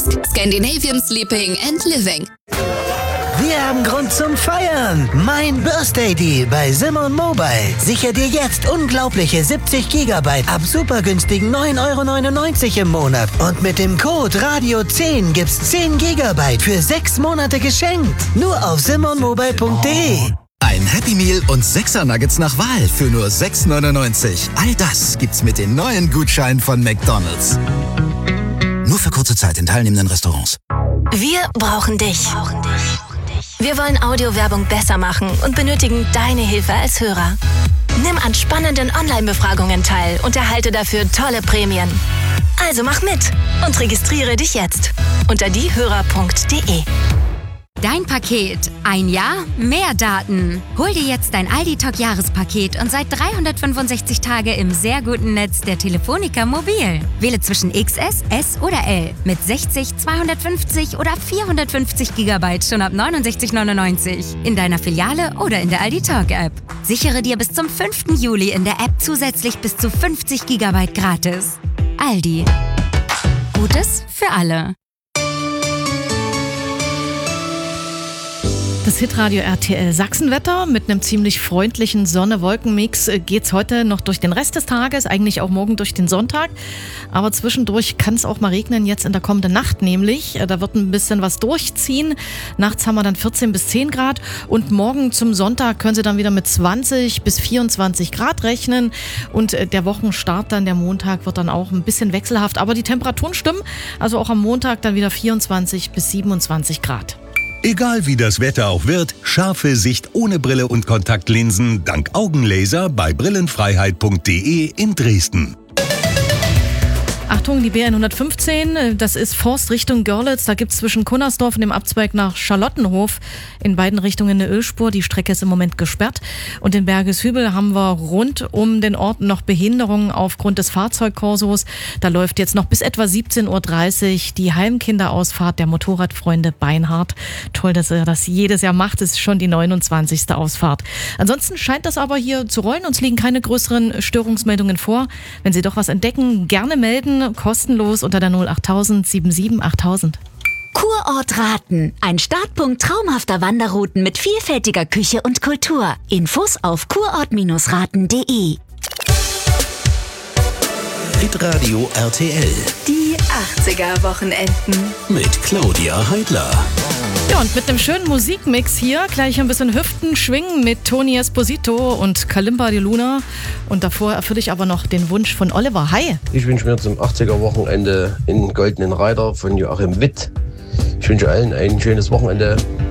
Scandinavian Sleeping and Living. Wir haben Grund zum Feiern. Mein Birthday Deal bei Simon Mobile. Sichere dir jetzt unglaubliche 70 GB ab super günstigen 9,99 € im Monat. Und mit dem Code RADIO10 gibt's 10 GB für 6 Monate geschenkt. Nur auf simonmobile.de. Ein Happy Meal und 6er Nuggets nach Wahl für nur 6,99 €. All das gibt's mit den neuen Gutscheinen von McDonald's. Nur für kurze Zeit in teilnehmenden Restaurants. Wir brauchen dich. Wir wollen Audiowerbung besser machen und benötigen deine Hilfe als Hörer. Nimm an spannenden Online-Befragungen teil und erhalte dafür tolle Prämien. Also mach mit und registriere dich jetzt unter diehörer.de. Dein Paket. Ein Jahr, mehr Daten. Hol dir jetzt dein Aldi-Talk-Jahrespaket und seit 365 Tage im sehr guten Netz der Telefonica Mobil. Wähle zwischen XS, S oder L mit 60, 250 oder 450 GB schon ab 69,99 € in deiner Filiale oder in der Aldi-Talk-App. Sichere dir bis zum 5. Juli in der App zusätzlich bis zu 50 GB gratis. Aldi. Gutes für alle. Das Hitradio RTL Sachsenwetter mit einem ziemlich freundlichen Sonne-Wolken-Mix geht's heute noch durch den Rest des Tages, eigentlich auch morgen durch den Sonntag. Aber zwischendurch kann es auch mal regnen, jetzt in der kommenden Nacht nämlich. Da wird ein bisschen was durchziehen. Nachts haben wir dann 14 bis 10 Grad und morgen zum Sonntag können Sie dann wieder mit 20 bis 24 Grad rechnen. Und der Wochenstart dann, der Montag, wird dann auch ein bisschen wechselhaft. Aber die Temperaturen stimmen, also auch am Montag dann wieder 24 bis 27 Grad. Egal wie das Wetter auch wird, scharfe Sicht ohne Brille und Kontaktlinsen dank Augenlaser bei brillenfreiheit.de in Dresden. Achtung, die BN 115, das ist Forst Richtung Görlitz. Da gibt es zwischen Kunnersdorf und dem Abzweig nach Charlottenhof in beiden Richtungen eine Ölspur. Die Strecke ist im Moment gesperrt. Und in Bergeshübel haben wir rund um den Ort noch Behinderungen aufgrund des Fahrzeugkorsos. Da läuft jetzt noch bis etwa 17:30 Uhr die Heimkinderausfahrt der Motorradfreunde Beinhardt. Toll, dass er das jedes Jahr macht. Es ist schon die 29. Ausfahrt. Ansonsten scheint das aber hier zu rollen. Uns liegen keine größeren Störungsmeldungen vor. Wenn Sie doch was entdecken, gerne melden. Kostenlos unter der 08000 77 8000. Kurort Raten. Ein Startpunkt traumhafter Wanderrouten mit vielfältiger Küche und Kultur. Infos auf kurort-raten.de. Hitradio RTL. Die 80er-Wochenenden. Mit Claudia Heidler. Ja, und mit einem schönen Musikmix hier gleich ein bisschen Hüften schwingen mit Tony Esposito und Kalimba de Luna. Und davor erfülle ich aber noch den Wunsch von Oliver. Hi! Ich wünsche mir zum 80er-Wochenende in Goldenen Reiter von Joachim Witt. Ich wünsche allen ein schönes Wochenende.